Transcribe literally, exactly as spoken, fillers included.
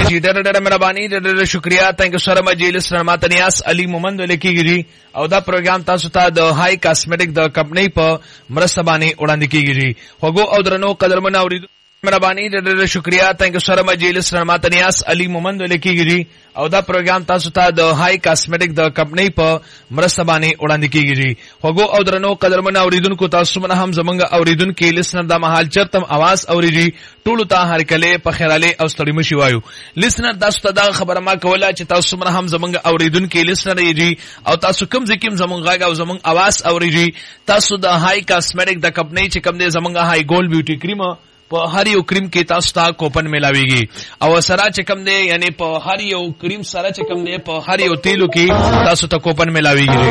جی ډېر ډېر مهرباني ډېر ډېر شکریا تhank you so much جیلس رحمتنیاس علي مومند لیکيږي او دا پروګرام تاسو ته د هاي کاسمیټک د کمپنۍ په مرسته باندې وړاندې کیږي هغه او درنو قدرمن اوریدو مهرباني ډېر ډېر شکریا thank you so much جیلس رحمتنیاس علي مومند لیکيږي او دا پروګرام تاسو ته د هاي کاسمیټک د کمپنۍ په مرسته باندې وړاندې کیږي هغه او درنو قدرمن اوریدونکو تاسو من هم زمونږ اوریدونکو لیسنر د محل چرتم आवाज اوریږي ټول ته هر کله په خیراله او ستړي مشي وایو لیسنر تاسو ته دا خبره ما کوله چې تاسو من هم زمونږ اوریدونکو لیسنر یې او تاسو کوم ځکه زمونږ غاګه او زمونږ आवाज اوریږي تاسو د هاي کاسمیټک د کمپنۍ چې کوم دې زمونږ هاي ګولډ بیوټي کریم په هر یو کریم کې تاسو ته کوپن ملاويږي او سره چې کوم دی یعنی په هر یو کریم سره چې کوم دی په هر یو تیلو کې تاسو ته کوپن ملاويږي